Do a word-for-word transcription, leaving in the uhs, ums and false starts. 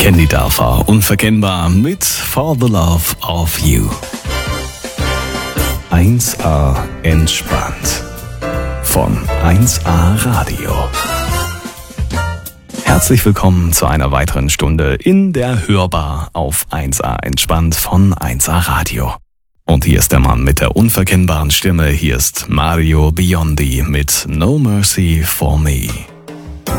Candy Dörfer, unverkennbar mit For the Love of You. eins A entspannt von eins A Radio. Herzlich willkommen zu einer weiteren Stunde in der Hörbar auf eins A entspannt von eins A Radio. Und hier ist der Mann mit der unverkennbaren Stimme, hier ist Mario Biondi mit No Mercy for Me.